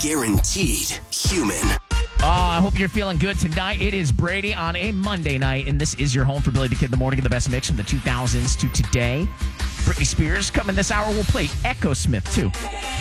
guaranteed human. Oh, I hope you're feeling good tonight. It is Brady on a Monday night, and this is your home for Billy the Kid in the Morning, the best mix from the 2000s to today. Britney Spears coming this hour. We'll play Echo Smith, too.